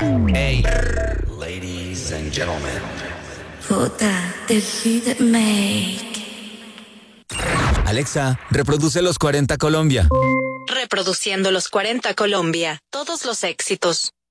Hey, ladies and gentlemen. Put the shit make. Alexa, reproduce los 40 Colombia. Reproduciendo los 40 Colombia. Todos los éxitos.